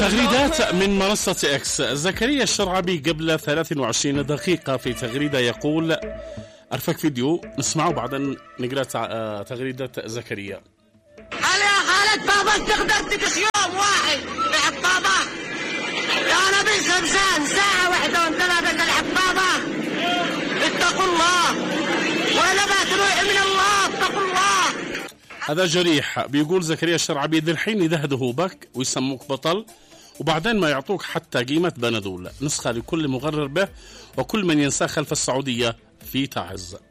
تغريدات من منصة إكس. زكريا الشرعبي قبل 23 دقيقة في تغريدة يقول أرفق فيديو نسمعه بعدين نقرأ تغريدة زكريا. هل يا خالد بابا تقدر تقص يوم واحد بحبابة؟ يا نبي خمسان ساعة واحدة وانتظرت الحبابة. اتقوا الله ولا ما تروح من الله، اتقوا الله. هذا جريح. بيقول زكريا الشرعبي ذي الحين يدهدهوا بك ويسموك بطل وبعدين ما يعطوك حتى قيمة بنادول. نسخة لكل مغرر به وكل من ينسى خلف السعودية في تعز.